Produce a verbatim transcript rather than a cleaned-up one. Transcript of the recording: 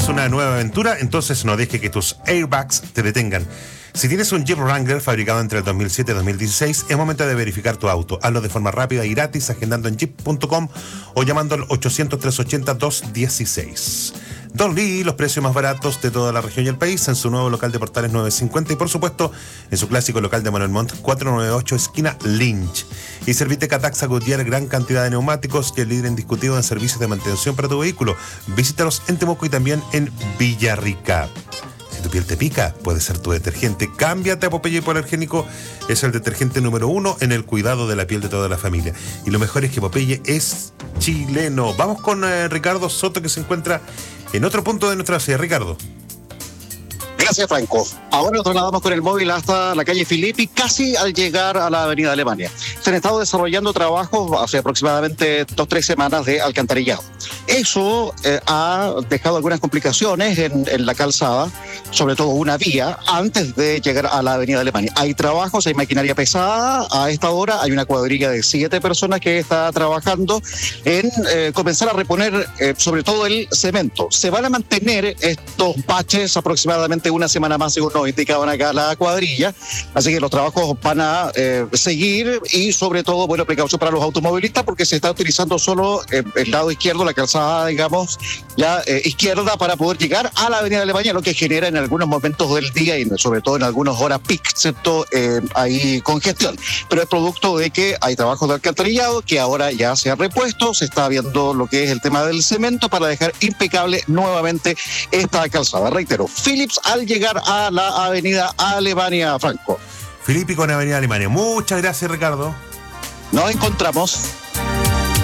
¿Quieres una nueva aventura? Entonces no dejes que tus airbags te detengan. Si tienes un Jeep Wrangler fabricado entre el dos mil siete y dos mil dieciséis, es momento de verificar tu auto. Hazlo de forma rápida y gratis agendando en jeep punto com o llamando al ochocientos, trescientos ochenta, doscientos dieciséis. Don Lee, los precios más baratos de toda la región y el país, en su nuevo local de Portales novecientos cincuenta y por supuesto en su clásico local de Manuel Montt cuatrocientos noventa y ocho, esquina Lynch. Y Serviteca Taxa Goodyear, gran cantidad de neumáticos y el líder indiscutido en servicios de mantención para tu vehículo. Visítalos en Temuco y también en Villarrica. Si tu piel te pica, puede ser tu detergente. Cámbiate a Popeye Hipoalergénico. Es el detergente número uno en el cuidado de la piel de toda la familia. Y lo mejor es que Popeye es chileno. Vamos con eh, Ricardo Soto, que se encuentra en otro punto de nuestra ciudad. Ricardo. Gracias, Franco. Ahora nos trasladamos con el móvil hasta la calle Filippi, casi al llegar a la avenida Alemania. Se han estado desarrollando trabajos hace aproximadamente dos o tres semanas de alcantarillado. Eso eh, ha dejado algunas complicaciones en, en la calzada, sobre todo una vía, antes de llegar a la avenida Alemania. Hay trabajos, hay maquinaria pesada. A esta hora hay una cuadrilla de siete personas que está trabajando en eh, comenzar a reponer eh, sobre todo el cemento. Se van a mantener estos baches aproximadamente una semana más, según nos indicaban acá la cuadrilla, así que los trabajos van a eh, seguir y sobre todo, bueno, precaución para los automovilistas porque se está utilizando solo eh, el lado izquierdo, la calzada, digamos, ya eh, izquierda para poder llegar a la avenida Alemania, lo que genera en algunos momentos del día y sobre todo en algunas horas peak, ¿cierto? Eh, hay congestión, pero es producto de que hay trabajos de alcantarillado que ahora ya se ha repuesto, se está viendo lo que es el tema del cemento para dejar impecable nuevamente esta calzada. Reitero, Philips al llegar a la avenida Alemania, Franco. Filippi con avenida Alemania. Muchas gracias, Ricardo. Nos encontramos.